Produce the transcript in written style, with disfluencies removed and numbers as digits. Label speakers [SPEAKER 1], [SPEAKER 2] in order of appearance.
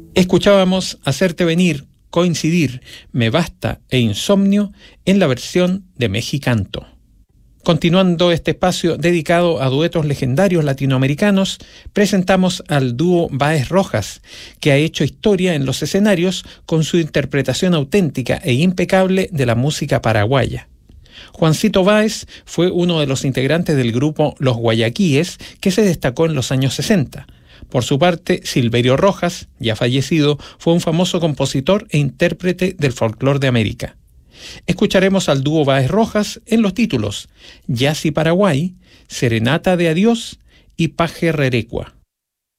[SPEAKER 1] Escuchábamos Hacerte Venir, Coincidir, Me Basta e Insomnio en la versión de Mexicanto. Continuando este espacio dedicado a duetos legendarios latinoamericanos, presentamos al dúo Báez Rojas, que ha hecho historia en los escenarios con su interpretación auténtica e impecable de la música paraguaya. Juancito Báez fue uno de los integrantes del grupo Los Guayaquíes, que se destacó en los años 60. Por su parte, Silverio Rojas, ya fallecido, fue un famoso compositor e intérprete del folclore de América. Escucharemos al dúo Báez Rojas en los títulos Yassi Paraguay, Serenata de Adiós y Paje Rerecua.